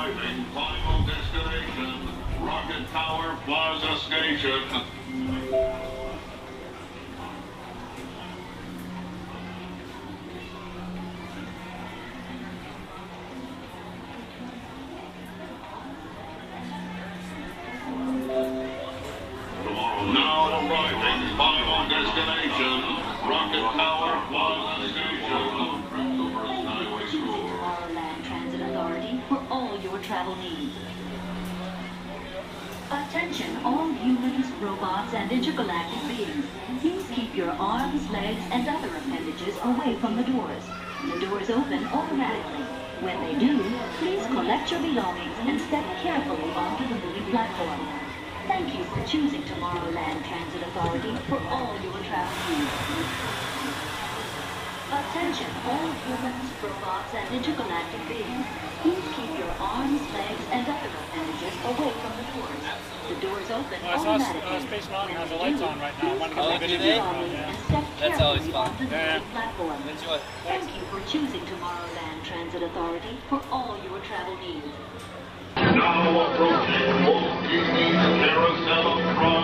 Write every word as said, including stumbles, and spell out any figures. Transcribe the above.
arriving. Final destination, Rocket Tower Plaza Station. Now arriving, final destination, Rocket Tower Plaza Station. Tomorrowland Transit Authority for all your travel needs. Attention all humans, robots, and intergalactic beings. Please keep your arms, legs, and other appendages away from the doors. The doors open automatically. When they do, please collect your belongings and step carefully onto the moving platform. Thank you for choosing Tomorrowland Transit Authority for all your travel needs. Attention all humans, robots, and intergalactic beings. Please keep your arms, legs, and other appendages away from the doors. The doors open Well, I saw automatically. uh, Space Mountain has the When lights they on right now. I want to do, get please the collect video your on, belongings yeah. and step That's always carefully fun. onto the Yeah. moving platform. Enjoy. Thank you for choosing Tomorrowland Transit Authority for all your travel needs. Now approaching Walt Disney's Carousel of Fun.